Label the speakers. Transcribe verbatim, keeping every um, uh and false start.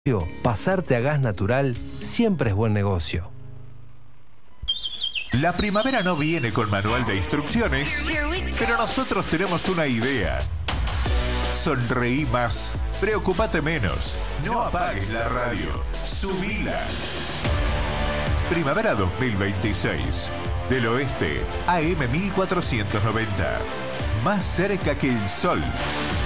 Speaker 1: pasarte a gas natural siempre es buen negocio.
Speaker 2: La primavera no viene con manual de instrucciones, pero nosotros tenemos una idea. Sonreí más, preocupate menos, no apagues la radio, subila. Primavera dos mil veintiséis, del oeste, A M mil cuatrocientos noventa, más cerca que el sol.